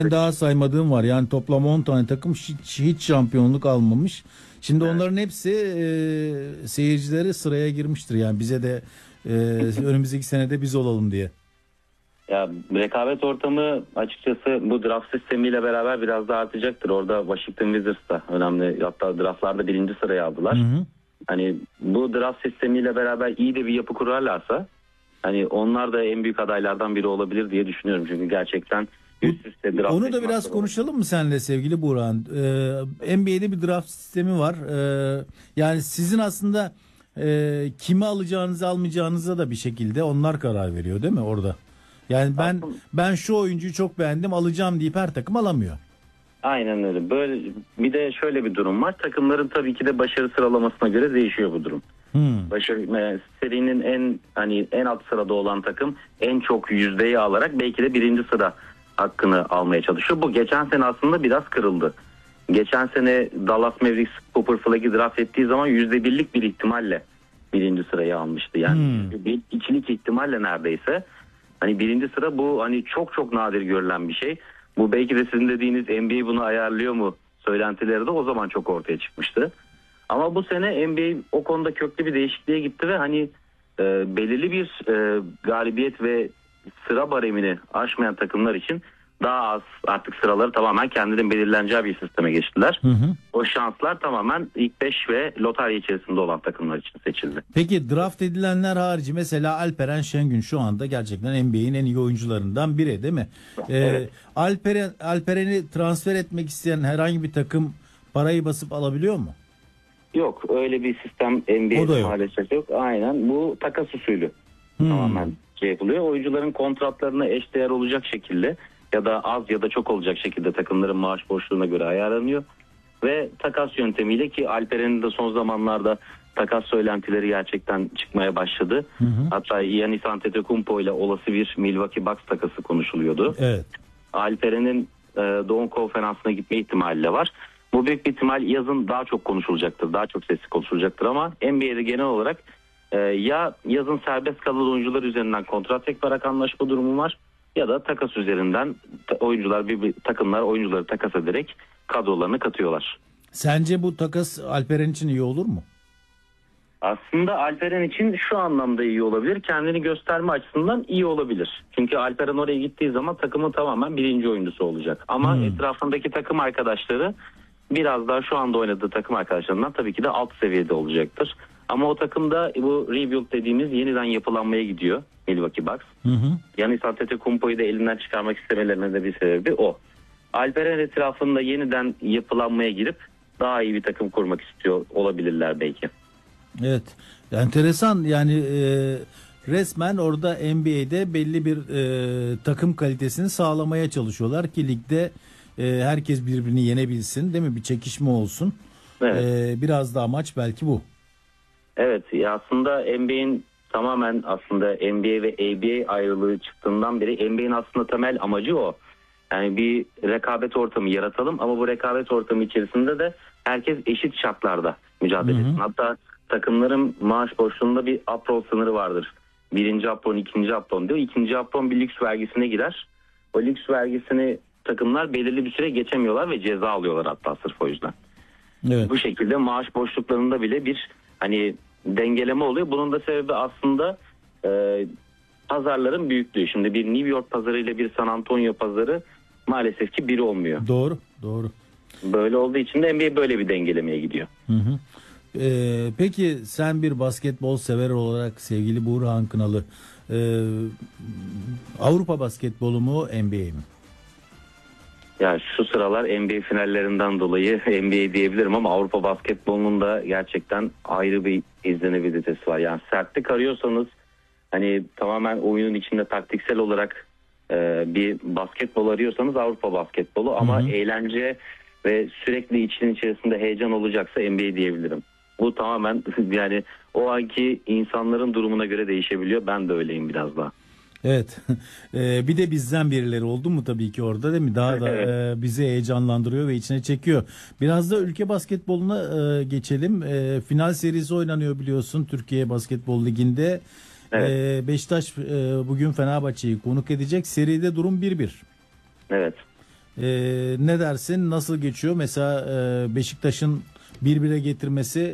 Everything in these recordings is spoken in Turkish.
Daha saymadığım var. Yani toplam 10 tane takım hiç şampiyonluk almamış. Şimdi onların hepsi seyircileri sıraya girmiştir. Yani bize de önümüzdeki senede biz olalım diye. Ya rekabet ortamı açıkçası bu draft sistemiyle beraber biraz daha artacaktır. Orada Washington Wizards da önemli. Hatta draftlarda birinci sıraya aldılar. Hı hı. Hani bu draft sistemiyle beraber iyi de bir yapı kurarlarsa hani onlar da en büyük adaylardan biri olabilir diye düşünüyorum. Çünkü gerçekten üst üste draft Onu da biraz konuşalım mı seninle sevgili Burhan? NBA'de bir draft sistemi var. Yani sizin aslında kimi alacağınızı almayacağınıza da bir şekilde onlar karar veriyor değil mi orada? Yani ben şu oyuncuyu çok beğendim alacağım deyip her takım alamıyor. Aynen öyle. Böyle bir de şöyle bir durum var. Takımların tabii ki de başarı sıralamasına göre değişiyor bu durum. Serinin en alt sırada olan takım en çok yüzdeyi alarak belki de birinci sıra hakkını almaya çalışıyor. Bu geçen sene aslında biraz kırıldı. Geçen sene Dallas Mavericks Cooper Flagg'i draft ettiği zaman %1'lik bir ihtimalle birinci sırayı almıştı. Yani bir ikilik ihtimalle neredeyse. Hani birinci sıra bu hani çok çok nadir görülen bir şey. Bu belki de sizin dediğiniz NBA bunu ayarlıyor mu söylentileri de o zaman çok ortaya çıkmıştı. Ama bu sene NBA o konuda köklü bir değişikliğe gitti ve hani belirli bir galibiyet ve sıra baremini aşmayan takımlar için daha az artık sıraları tamamen kendinin belirleneceği bir sisteme geçtiler. Hı hı. O şanslar tamamen ilk 5 ve lotarya içerisinde olan takımlar için seçildi. Peki draft edilenler harici mesela Alperen Şengün şu anda gerçekten NBA'in en iyi oyuncularından biri değil mi? Evet. Alperen'i transfer etmek isteyen herhangi bir takım parayı basıp alabiliyor mu? Yok, öyle bir sistem O da NBA'de yok. maalesef yok. Aynen, bu takas usulü tamamen yapılıyor. Oyuncuların kontratlarına eşdeğer olacak şekilde ya da az ya da çok olacak şekilde takımların maaş boşluğuna göre ayarlanıyor. Ve takas yöntemiyle, ki Alperen'in de son zamanlarda takas söylentileri gerçekten çıkmaya başladı. Hatta Giannis Antetokounmpo ile olası bir Milwaukee Bucks takası konuşuluyordu. Evet. Alperen'in Doğu Konferansı'na gitme ihtimali de var. Bu büyük bir ihtimal yazın daha çok konuşulacaktır. Daha çok sesli konuşulacaktır ama NBA'de genel olarak ya yazın serbest kalan oyuncular üzerinden kontrat tekrar anlaşma durumu var ya da takas üzerinden takımlar oyuncuları takas ederek kadrolarını katıyorlar. Sence bu takas Alperen için iyi olur mu? Aslında Alperen için şu anlamda iyi olabilir. Kendini gösterme açısından iyi olabilir. Çünkü Alperen oraya gittiği zaman takımın tamamen birinci oyuncusu olacak. Ama etrafındaki takım arkadaşları biraz daha şu anda oynadığı takım arkadaşlarından tabii ki de alt seviyede olacaktır. Ama o takımda bu rebuild dediğimiz yeniden yapılanmaya gidiyor Milwaukee Bucks. Giannis Antetokounmpo'yu da elinden çıkarmak istemelerinin de bir sebebi o. Alperen etrafında yeniden yapılanmaya girip daha iyi bir takım kurmak istiyor olabilirler belki. Evet. Enteresan yani resmen orada NBA'de belli bir takım kalitesini sağlamaya çalışıyorlar ki ligde herkes birbirini yenebilsin değil mi? Bir çekişme olsun. Evet. Biraz da amaç belki bu. Evet, ya aslında NBA'in tamamen aslında NBA ve ABA ayrılığı çıktığından beri NBA'in aslında temel amacı o. Yani bir rekabet ortamı yaratalım ama bu rekabet ortamı içerisinde de herkes eşit şartlarda mücadele etsin. Hatta takımların maaş boşluğunda bir apron sınırı vardır. Birinci apron, ikinci apron diyor. İkinci apron bir lüks vergisine girer. O lüks vergisini takımlar belirli bir süre geçemiyorlar ve ceza alıyorlar hatta sırf o yüzden. Evet. Bu şekilde maaş boşluklarında bile bir hani dengeleme oluyor. Bunun da sebebi aslında pazarların büyüklüğü. Şimdi bir New York pazarı ile bir San Antonio pazarı maalesef ki biri olmuyor. Doğru. Böyle olduğu için de NBA böyle bir dengelemeye gidiyor. Peki sen bir basketbol sever olarak sevgili Burhan Kınalı, Avrupa basketbolu mu NBA mi? Ya şu sıralar NBA finallerinden dolayı NBA diyebilirim ama Avrupa basketbolunun da gerçekten ayrı bir izlenebilitesi var. Yani sertlik arıyorsanız, hani tamamen oyunun içinde taktiksel olarak bir basketbol arıyorsanız Avrupa basketbolu, ama eğlence ve sürekli için içerisinde heyecan olacaksa NBA diyebilirim. Bu tamamen yani o anki insanların durumuna göre değişebiliyor. Ben de öyleyim biraz daha. Evet. Bir de bizden birileri oldu mu tabii ki orada değil mi? Daha da bizi heyecanlandırıyor ve içine çekiyor. Biraz da ülke basketboluna geçelim. Final serisi oynanıyor biliyorsun Türkiye Basketbol Ligi'nde. Evet. Beşiktaş bugün Fenerbahçe'yi konuk edecek. Seride durum 1-1. Evet. Ne dersin? Nasıl geçiyor? Mesela Beşiktaş'ın 1-1'e getirmesi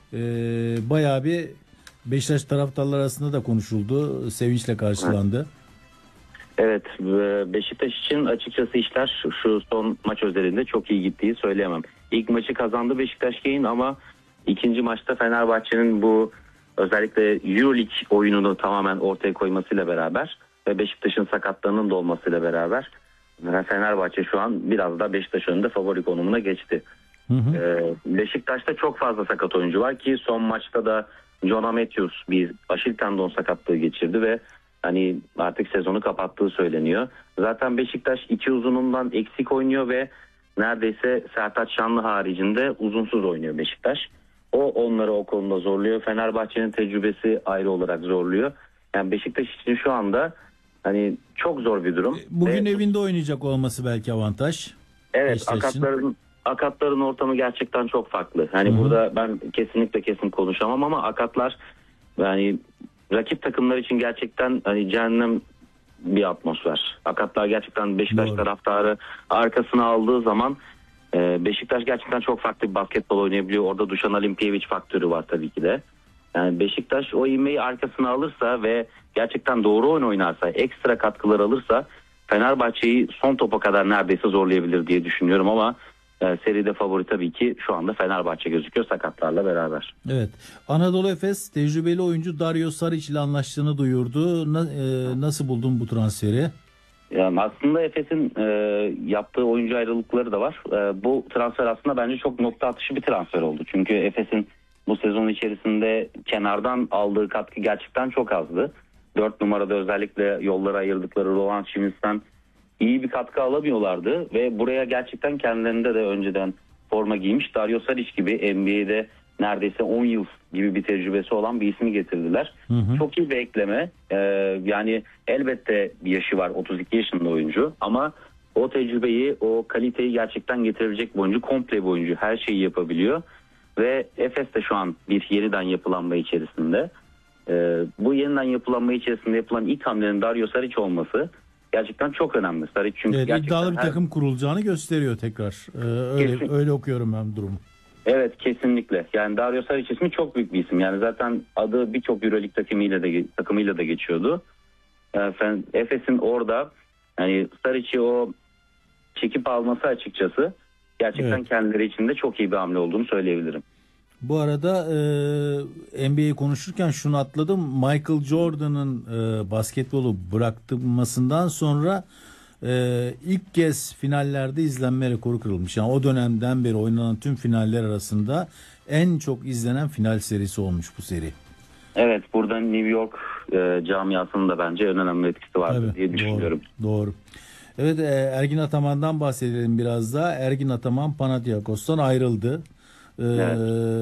bayağı bir Beşiktaş taraftarlar arasında da konuşuldu. Sevinçle karşılandı. Evet, Beşiktaş için açıkçası işler şu son maç özelinde çok iyi gittiği söyleyemem. İlk maçı kazandı Beşiktaş ama ikinci maçta Fenerbahçe'nin bu özellikle Euroleague oyununu tamamen ortaya koymasıyla beraber ve Beşiktaş'ın sakatlarının da olmasıyla beraber Fenerbahçe şu an biraz da Beşiktaş önünde favori konumuna geçti. Beşiktaş'ta çok fazla sakat oyuncu var ki son maçta da Jonah Matthews bir Aşil tendon sakatlığı geçirdi ve hani artık sezonu kapattığı söyleniyor. Zaten Beşiktaş iki uzunundan eksik oynuyor ve neredeyse Sertaç Şanlı haricinde uzunsuz oynuyor Beşiktaş. O onları o konuda zorluyor. Fenerbahçe'nin tecrübesi ayrı olarak zorluyor. Yani Beşiktaş için şu anda hani çok zor bir durum. Bugün evinde oynayacak olması belki avantaj. Evet, akatların ortamı gerçekten çok farklı. Hani burada ben kesin konuşamam ama akatlar yani rakip takımlar için gerçekten hani cehennem bir atmosfer. Akatlar gerçekten Beşiktaş taraftarı arkasına aldığı zaman Beşiktaş gerçekten çok farklı bir basketbol oynayabiliyor. Orada Dušan Alimpijević faktörü var tabii ki de. Yani Beşiktaş o ivmeyi arkasına alırsa ve gerçekten doğru oyun oynarsa, ekstra katkılar alırsa Fenerbahçe'yi son topa kadar neredeyse zorlayabilir diye düşünüyorum ama seride favori tabii ki şu anda Fenerbahçe gözüküyor sakatlarla beraber. Evet. Anadolu Efes tecrübeli oyuncu Dario Saric ile anlaştığını duyurdu. Nasıl buldun bu transferi? Yani aslında Efes'in yaptığı oyuncu ayrılıkları da var. Bu transfer aslında bence çok nokta atışı bir transfer oldu. Çünkü Efes'in bu sezon içerisinde kenardan aldığı katkı gerçekten çok azdı. 4 numarada özellikle yollara ayırdıkları Roland Schmitz'ten iyi bir katkı alamıyorlardı ve buraya gerçekten kendilerinde de önceden forma giymiş Dario Saric gibi NBA'de neredeyse 10 yıl gibi bir tecrübesi olan bir ismi getirdiler. Çok iyi bir ekleme. Yani elbette bir yaşı var, 32 yaşında oyuncu ama o tecrübeyi, o kaliteyi gerçekten getirebilecek bir oyuncu, komple bir oyuncu, her şeyi yapabiliyor ve Efes de şu an bir yeniden yapılanma içerisinde. Bu yeniden yapılanma içerisinde yapılan ilk hamlenin Dario Saric olması gerçekten çok önemli. Saric çünkü evet, iddialı bir takım kurulacağını gösteriyor tekrar. Öyle okuyorum ben durumu. Evet, kesinlikle. Yani Dario Saric ismi çok büyük bir isim. Yani zaten adı birçok Euroleague takımıyla da geçiyordu. Efes'in orada yani Saric'i o çekip alması açıkçası gerçekten kendileri için de çok iyi bir hamle olduğunu söyleyebilirim. Bu arada NBA'yi konuşurken şunu atladım. Michael Jordan'ın basketbolu bıraktırmasından sonra ilk kez finallerde izlenme rekoru kırılmış. Yani o dönemden beri oynanan tüm finaller arasında en çok izlenen final serisi olmuş bu seri. Evet, burada New York camiasının da bence en önemli etkisi var diye düşünüyorum. Doğru. Evet, Ergin Ataman'dan bahsedelim biraz daha. Ergin Ataman Panathinaikos'tan ayrıldı. Evet.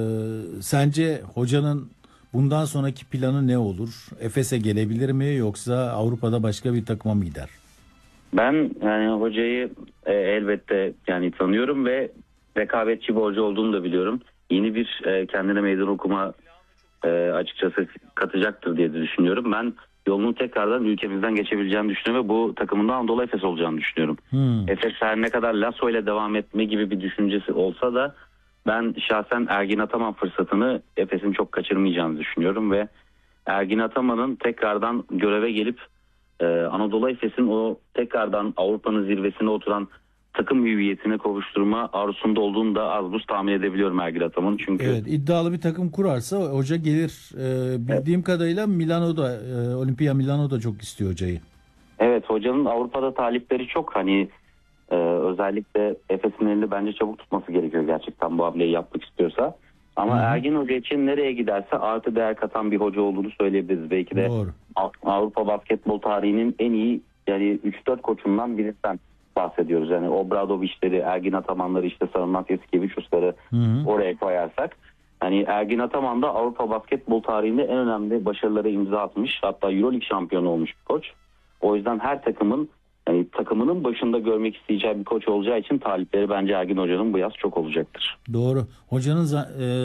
Sence hocanın bundan sonraki planı ne olur? Efes'e gelebilir mi yoksa Avrupa'da başka bir takıma mı gider? Ben yani hocayı elbette yani tanıyorum ve rekabetçi bir hoca olduğunu da biliyorum. Yeni bir kendine meydan okuma açıkçası katacaktır diye de düşünüyorum. Ben yolunun tekrardan ülkemizden geçebileceğini düşünüyorum ve bu takımında Anadolu Efes olacağını düşünüyorum. Efes her ne kadar Lasso ile devam etme gibi bir düşüncesi olsa da ben şahsen Ergin Ataman fırsatını Efes'in çok kaçırmayacağını düşünüyorum ve Ergin Ataman'ın tekrardan göreve gelip Anadolu Efes'in o tekrardan Avrupa'nın zirvesine oturan takım hüviyetine kavuşturma arzusunda olduğunu da az buz tahmin edebiliyorum Ergin Ataman'ın. Çünkü evet, iddialı bir takım kurarsa hoca gelir. Bildiğim kadarıyla Milano'da, Olimpia Milano'da çok istiyor hocayı. Evet, hocanın Avrupa'da talipleri çok. Hani özellikle Efes'in elini bence çabuk tutması gerekiyor gerçekten bu hamleyi yapmak istiyorsa. Ama Ergin Hoca için nereye giderse artı değer katan bir hoca olduğunu söyleyebiliriz. Belki de Avrupa basketbol tarihinin en iyi yani 3-4 koçundan birinden bahsediyoruz. Yani Obradoviç'leri, Ergin Ataman'ları, işte Sarınak Yasikevicius'ları oraya koyarsak. Hani Ergin Ataman da Avrupa basketbol tarihinde en önemli başarılara imza atmış. Hatta Euroleague şampiyonu olmuş bir koç. O yüzden her takımın yani takımının başında görmek isteyeceği bir koç olacağı için talipleri bence Ergin Hoca'nın bu yaz çok olacaktır. Doğru. Hocanın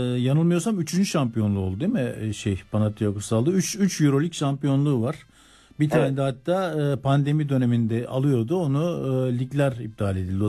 yanılmıyorsam 3. şampiyonluğu oldu değil mi? Panathinaikos aldı. 3 Euroleague şampiyonluğu var. Bir tane Evet. de hatta pandemi döneminde alıyordu. Onu ligler iptal edildi.